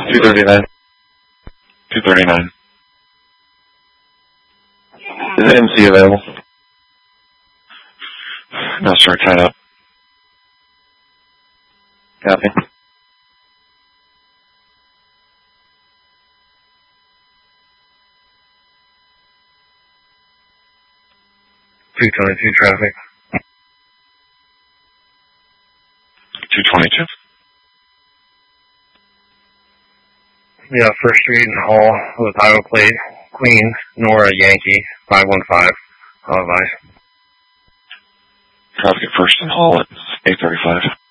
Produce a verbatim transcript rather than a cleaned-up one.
two thirty-nine. two thirty-nine. Is M C available? No, sir, tied up. Copy. two twenty-two traffic. two twenty-two. Yeah, First Street and Hall with Iowa plate. Queens, Nora, Yankee, five one five. All advice. Traffic at First and Hall at eight thirty-five.